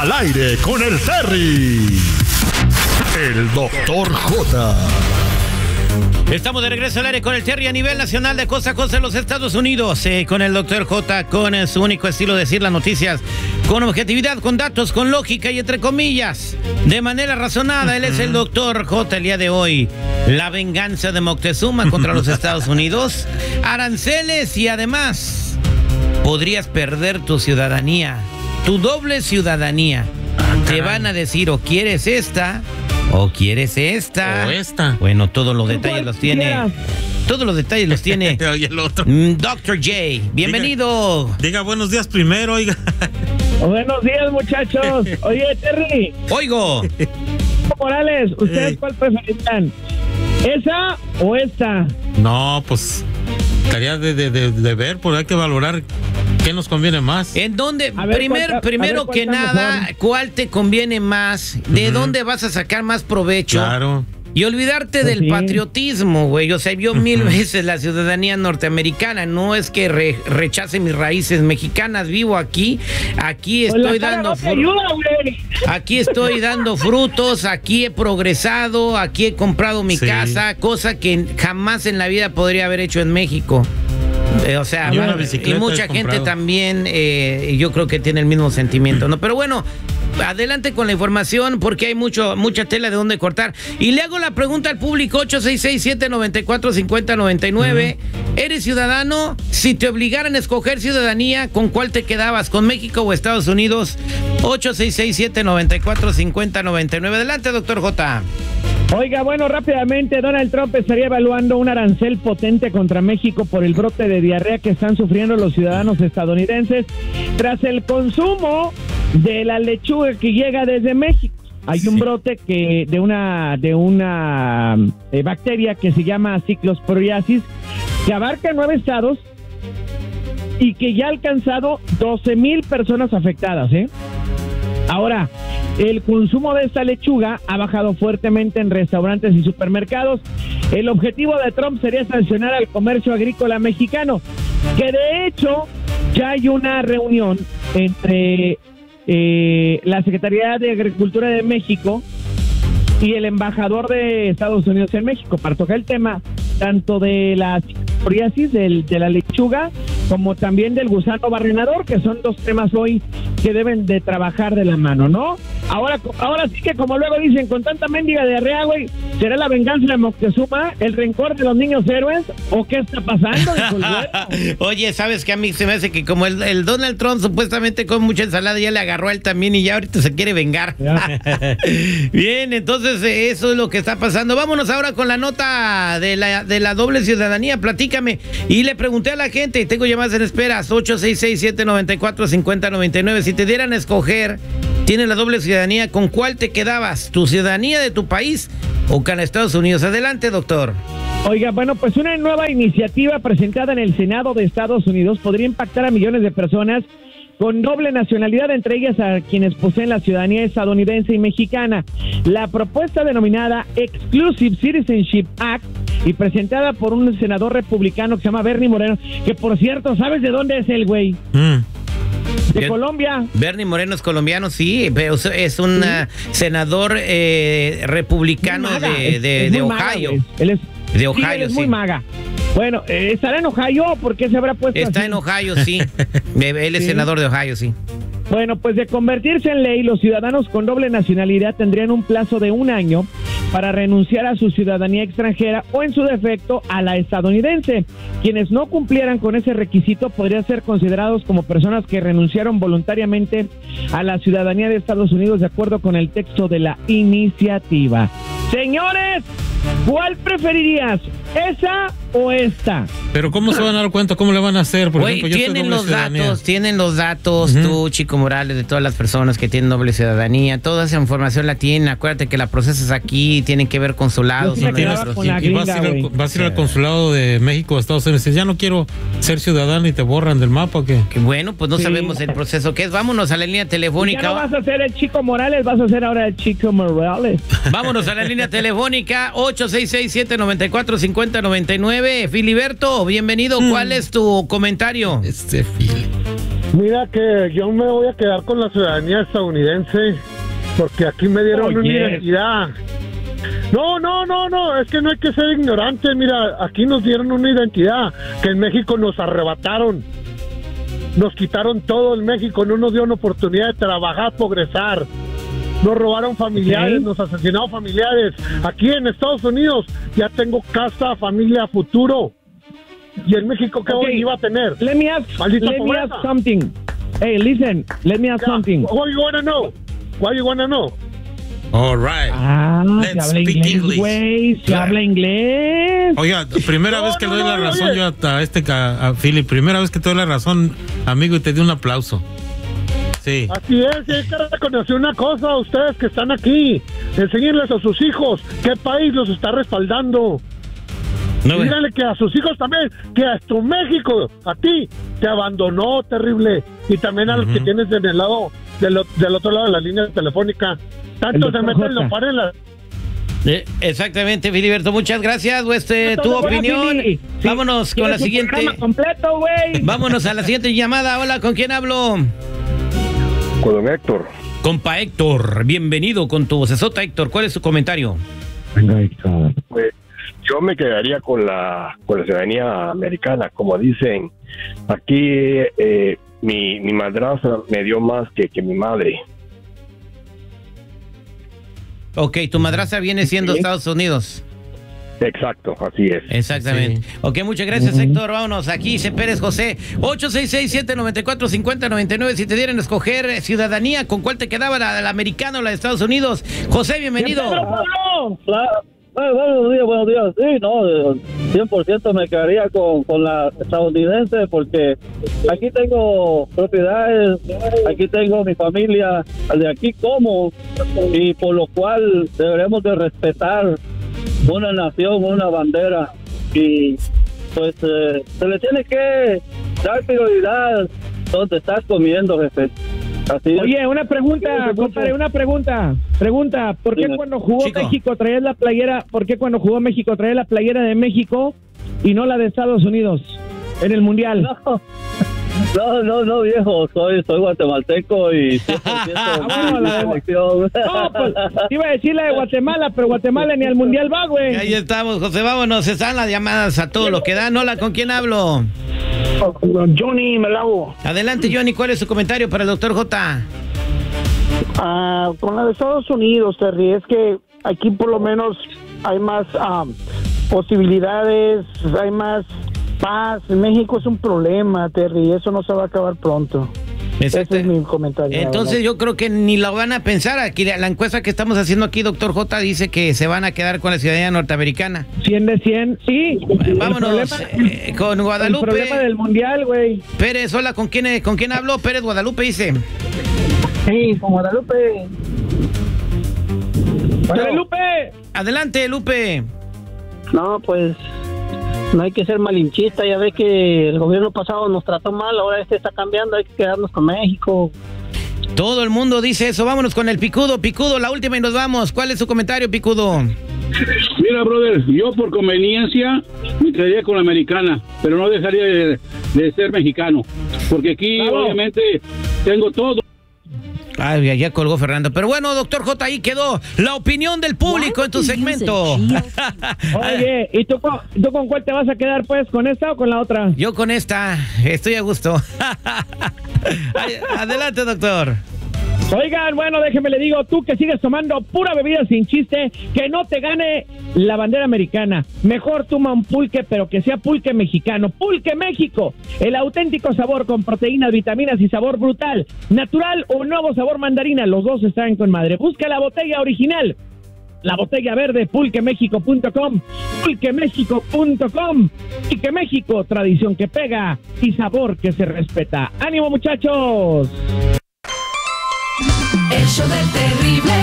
Al aire con el Terry. El Dr. J. Estamos de regreso al aire con el Terry a nivel nacional de costa a costa en los Estados Unidos, con el Dr. J, con su único estilo de decir las noticias, con objetividad, con datos, con lógica y entre comillas, de manera razonada. Él es el Dr. J el día de hoy. La venganza de Moctezuma contra los Estados Unidos, aranceles y además podrías perder tu ciudadanía, tu doble ciudadanía. Te van a decir o quieres esta o quieres esta. O esta. Bueno, todos los detalles los tiene. Todos los detalles los tiene Oye, el otro. Dr. J. Bienvenido. Diga buenos días primero, oiga. Buenos días, muchachos. Oye, Terry. Oigo. Morales, ¿ustedes cuál preferirían? ¿Esa o esta? No, pues estaría de ver, porque hay que valorar qué nos conviene más. ¿En dónde? A ver, Primero ¿cuál que está nada, mejor? ¿cuál te conviene más? ¿De dónde vas a sacar más provecho? Claro. Y olvidarte Pues del sí. patriotismo, güey. O sea, yo mil veces la ciudadanía norteamericana. No es que rechace mis raíces mexicanas. Vivo aquí. Aquí Pues la estoy cara dando no te ayuda, güey. Aquí estoy dando frutos, aquí he progresado, aquí he comprado mi Sí. casa, cosa que jamás en la vida podría haber hecho en México. O sea, Y una bueno, bicicleta y mucha has gente comprado. también, yo creo que tiene el mismo sentimiento, ¿no? Pero bueno, adelante con la información porque hay mucha tela de dónde cortar. Y le hago la pregunta al público, 866-794-5099. ¿Eres ciudadano? Si te obligaran a escoger ciudadanía, ¿con cuál te quedabas? ¿Con México o Estados Unidos? 866-794-5099. Adelante, doctor J. Oiga, bueno, rápidamente, Donald Trump estaría evaluando un arancel potente contra México por el brote de diarrea que están sufriendo los ciudadanos estadounidenses tras el consumo de la lechuga que llega desde México. Hay un brote que de una bacteria que se llama Cyclosporiasis, que abarca 9 estados y que ya ha alcanzado 12,000 personas afectadas, ¿eh? Ahora, el consumo de esta lechuga ha bajado fuertemente en restaurantes y supermercados. El objetivo de Trump sería sancionar al comercio agrícola mexicano, que de hecho ya hay una reunión entre la Secretaría de Agricultura de México y el embajador de Estados Unidos en México para tocar el tema tanto de la psoriasis, de la lechuga, como también del gusano barrenador, que son dos temas hoy que deben de trabajar de la mano, ¿no? Ahora sí que, como luego dicen, con tanta mendiga diarrea, güey, ¿será la venganza de Moctezuma, el rencor de los niños héroes, o qué está pasando? Oye, ¿sabes qué? A mí se me hace que como el Donald Trump supuestamente come mucha ensalada, ya le agarró a él también y ya ahorita se quiere vengar. Bien, entonces eso es lo que está pasando. Vámonos ahora con la nota de la doble ciudadanía. Platícame. Y le pregunté a la gente, y tengo llamadas en esperas, 866-794-5099. Si te dieran a escoger, tienes la doble ciudadanía, ¿con cuál te quedabas? ¿Tu ciudadanía de tu país o con Estados Unidos? Adelante, doctor. Oiga, bueno, pues una nueva iniciativa presentada en el Senado de Estados Unidos podría impactar a millones de personas con doble nacionalidad, entre ellas a quienes poseen la ciudadanía estadounidense y mexicana. La propuesta denominada Exclusive Citizenship Act y presentada por un senador republicano que se llama Bernie Moreno, que por cierto, ¿sabes de dónde es el güey? De Colombia. Bernie Moreno es colombiano, sí, pero es un senador republicano de Ohio. Él es de Ohio, él es sí. muy maga. Bueno, ¿estará en Ohio? ¿Por qué se habrá puesto Está así? en Ohio, sí. Él es Sí. senador de Ohio, sí. Bueno, pues de convertirse en ley, los ciudadanos con doble nacionalidad tendrían un plazo de 1 año para renunciar a su ciudadanía extranjera o, en su defecto, a la estadounidense. Quienes no cumplieran con ese requisito podrían ser considerados como personas que renunciaron voluntariamente a la ciudadanía de Estados Unidos, de acuerdo con el texto de la iniciativa. Señores, ¿cuál preferirías? ¿Esa o esta? Pero ¿cómo se van a dar cuenta? ¿Cómo le van a hacer? Por Güey, ejemplo, yo soy tienen doble los ciudadanía. datos, tú, Chico Morales, de todas las personas que tienen doble ciudadanía. Toda esa información la tienen. Acuérdate que la procesas aquí, tienen que ver consulados. Yo sí me uno y quedaba otro. con la Y vas a gringa, ir güey. vas a ir al consulado de México, Estados Unidos, y dices, ya no quiero ser ciudadano y te borran del mapa, ¿o qué? Que bueno, pues no Sí. sabemos el proceso que es. Vámonos a la línea Ya telefónica. no vas a ser el Chico Morales, vas a ser ahora el Chico Morales. Vámonos a la línea telefónica 866-794-5099. Filiberto, bienvenido. ¿Cuál es tu comentario? Este Phil. Mira que yo me voy a quedar con la ciudadanía estadounidense porque aquí me dieron una identidad. No, es que no hay que ser ignorante. Mira, aquí nos dieron una identidad que en México nos arrebataron. Nos quitaron todo en México, no nos dieron oportunidad de trabajar, progresar. Nos robaron familiares, nos asesinaron familiares. Aquí en Estados Unidos ya tengo casa, familia, futuro. ¿Y en México qué hoy iba a tener? Let me ask something. Hey, listen, let me ask something. What you wanna know? Why you wanna know? All right. Se habla inglés, güey. Se habla inglés. Oiga, primera vez que le doy la razón yo a Philip. Primera vez que te doy la razón, amigo, y te doy un aplauso. Sí. Así es, y hay que reconocer una cosa a ustedes que están aquí. Enséñenles a sus hijos qué país los está respaldando. Díganle que a sus hijos también, que hasta México, a ti, te abandonó terrible. Y también a los que tienes en el lado, del otro lado de la línea telefónica. Tanto se meten, lo paren las... Exactamente, Filiberto, muchas gracias. Tu opinión. Sí. Vámonos con la siguiente. Completo, güey. Vámonos a la siguiente llamada. Hola, ¿con quién hablo? Con don Héctor. Compa Héctor, bienvenido con tu vocesota, Héctor. ¿Cuál es tu comentario? Venga, Héctor. Pues yo me quedaría con la ciudadanía americana, como dicen. Aquí mi madrastra me dio más que mi madre. Ok, tu madrastra viene siendo Estados Unidos. Exacto, así es. Exactamente. Sí. Ok, muchas gracias, Héctor. Vámonos. Aquí dice Pérez José, 866-794-5099. Si te dieran a escoger ciudadanía, ¿con cuál te quedaba? ¿La americana o la de Estados Unidos? José, bienvenido. Buenos días. Sí, no, 100% me quedaría con la estadounidense porque aquí tengo propiedades, aquí tengo mi familia, de aquí como, y por lo cual deberemos de respetar una nación, una bandera, y pues se le tiene que dar prioridad donde estás comiendo, jefe. Así Oye, una pregunta, compadre, Pregunta, ¿por qué cuando jugó México traías la playera, de México y no la de Estados Unidos en el Mundial? No, viejo, soy guatemalteco y 100% la selección. No, pues iba a decir la de Guatemala, pero Guatemala ni al Mundial va, güey. Ahí estamos, José, vámonos, están las llamadas a todo lo que dan. Hola, ¿con quién hablo? Johnny Melavo. Adelante, Johnny, ¿cuál es su comentario para el doctor J? Con la de Estados Unidos, Terry, es que aquí por lo menos hay más posibilidades, hay más paz. En México es un problema, Terry, eso no se va a acabar pronto. Exacto. Ese es mi comentario. Entonces yo creo que ni lo van a pensar. Aquí la encuesta que estamos haciendo aquí, doctor J, dice que se van a quedar con la ciudadanía norteamericana. 100 de 100, sí. Vámonos con Guadalupe. El problema del Mundial, güey. Pérez, hola, ¿con quién habló? Pérez, Guadalupe dice. Sí, con Guadalupe. Guadalupe. Adelante, Lupe. No, pues no hay que ser malinchista, ya ve que el gobierno pasado nos trató mal, ahora está cambiando, hay que quedarnos con México. Todo el mundo dice eso. Vámonos con el Picudo, la última y nos vamos. ¿Cuál es su comentario, Picudo? Mira, brother, yo por conveniencia me quedaría con la americana, pero no dejaría de ser mexicano, porque aquí obviamente tengo todo. Ay, ya colgó Fernando. Pero bueno, doctor J, ahí quedó la opinión del público en tu segmento. Oye, ¿y tú con cuál te vas a quedar, pues? ¿Con esta o con la otra? Yo con esta. Estoy a gusto. Adelante, doctor. Oigan, bueno, déjeme le digo, tú que sigues tomando pura bebida sin chiste, que no te gane la bandera americana. Mejor toma un pulque, pero que sea pulque mexicano. Pulque México, el auténtico sabor con proteínas, vitaminas y sabor brutal. Natural o nuevo sabor mandarina, los dos están con madre. Busca la botella original, la botella verde, pulquemexico.com, pulquemexico.com. Pulque México, tradición que pega y sabor que se respeta. ¡Ánimo, muchachos! El show del terrible.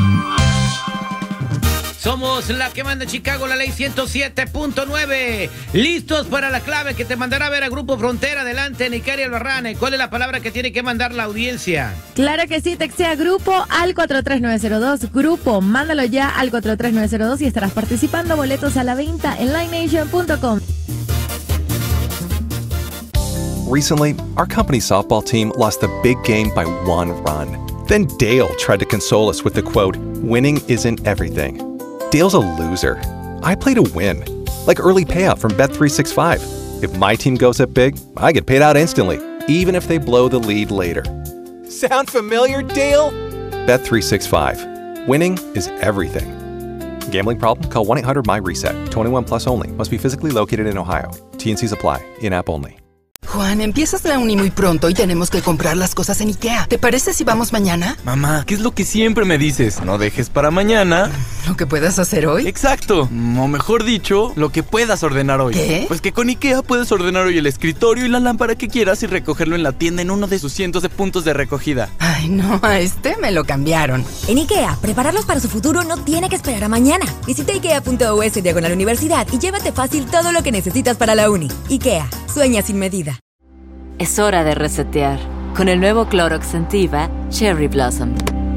Somos la que manda Chicago, la ley 107.9. Listos para la clave que te mandará a ver a Grupo Frontera. Adelante, Nicari Albarrán. ¿Cuál es la palabra que tiene que mandar la audiencia? Claro que sí, textea Grupo al 43902. Grupo, mándalo ya al 43902 y estarás participando. Boletos a la venta en livenation.com. Recently, our company's softball team lost the big game by 1 run. Then Dale tried to console us with the quote, "Winning isn't everything." Dale's a loser. I play to win. Like early payout from Bet365. If my team goes up big, I get paid out instantly, even if they blow the lead later. Sound familiar, Dale? Bet365. Winning is everything. Gambling problem? Call 1-800-MY-RESET. 21 plus only. Must be physically located in Ohio. T&Cs apply. In-app only. Juan, empiezas la uni muy pronto y tenemos que comprar las cosas en IKEA. ¿Te parece si vamos mañana? Mamá, ¿qué es lo que siempre me dices? No dejes para mañana ¿Lo que puedas hacer hoy? Exacto, o mejor dicho, lo que puedas ordenar hoy. ¿Qué? Pues que con IKEA puedes ordenar hoy el escritorio y la lámpara que quieras y recogerlo en la tienda en uno de sus cientos de puntos de recogida. Ay, no, a este me lo cambiaron. En IKEA, prepararlos para su futuro no tiene que esperar a mañana. Visita ikea.us/universidad y llévate fácil todo lo que necesitas para la uni. IKEA, sueña sin medida. Es hora de resetear con el nuevo Clorox Scentiva Cherry Blossom.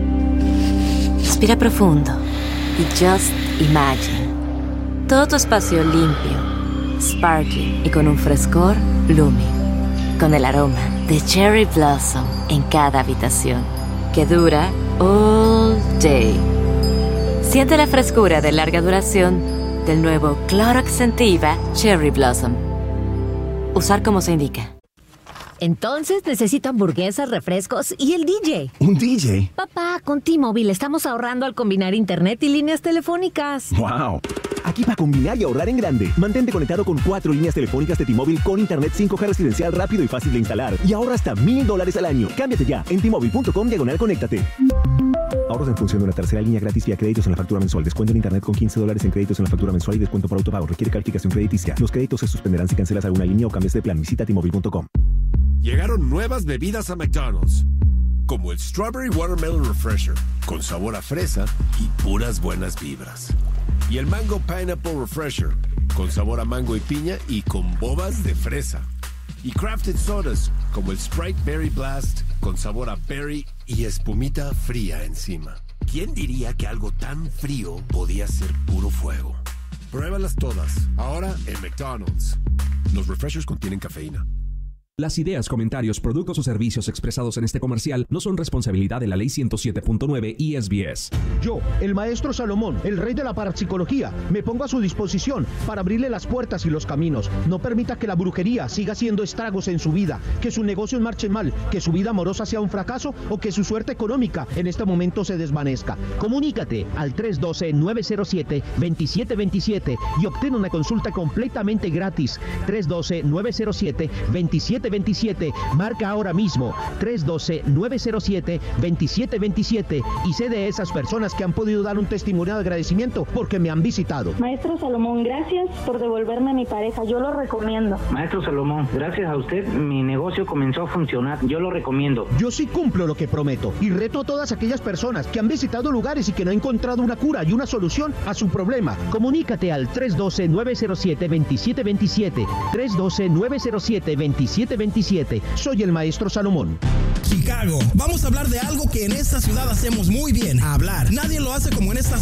Respira profundo y just imagine. Todo tu espacio limpio, sparkling y con un frescor blooming. Con el aroma de Cherry Blossom en cada habitación, que dura all day. Siente la frescura de larga duración del nuevo Clorox Scentiva Cherry Blossom. Usar como se indica. Entonces necesito hamburguesas, refrescos y el DJ. ¿Un DJ? Papá, con T-Mobile estamos ahorrando al combinar internet y líneas telefónicas. ¡Wow! Aquí para combinar y ahorrar en grande. Mantente conectado con 4 líneas telefónicas de T-Mobile con internet 5G residencial rápido y fácil de instalar. Y ahorra hasta $1,000 al año. Cámbiate ya en T-Mobile.com/conéctate. Ahorros en función de una tercera línea gratis vía créditos en la factura mensual. Descuento en internet con $15 en créditos en la factura mensual y descuento por autopago. Requiere calificación crediticia. Los créditos se suspenderán si cancelas alguna línea o cambias de plan. Visita T-Mobile.com. Llegaron nuevas bebidas a McDonald's, como el Strawberry Watermelon Refresher, con sabor a fresa y puras buenas vibras. Y el Mango Pineapple Refresher, con sabor a mango y piña y con bobas de fresa. Y crafted sodas, como el Sprite Berry Blast, con sabor a berry y espumita fría encima. ¿Quién diría que algo tan frío podía ser puro fuego? Pruébalas todas, ahora en McDonald's. Los refreshers contienen cafeína. Las ideas, comentarios, productos o servicios expresados en este comercial no son responsabilidad de la Ley 107.9 y SBS. Yo, el maestro Salomón, el rey de la parapsicología, me pongo a su disposición para abrirle las puertas y los caminos. No permita que la brujería siga haciendo estragos en su vida, que su negocio marche mal, que su vida amorosa sea un fracaso o que su suerte económica en este momento se desvanezca. Comunícate al 312-907-2727 y obtén una consulta completamente gratis. 312-907-2727. Marca ahora mismo 312-907-2727 y sé de esas personas que han podido dar un testimonio de agradecimiento porque me han visitado. Maestro Salomón, gracias por devolverme a mi pareja, yo lo recomiendo. Maestro Salomón, gracias a usted mi negocio comenzó a funcionar, yo lo recomiendo. Yo sí cumplo lo que prometo y reto a todas aquellas personas que han visitado lugares y que no han encontrado una cura y una solución a su problema. Comunícate al 312-907-2727, 312-907-2727. Soy el maestro Salomón. Chicago, vamos a hablar de algo que en esta ciudad hacemos muy bien, hablar. Nadie lo hace como en esta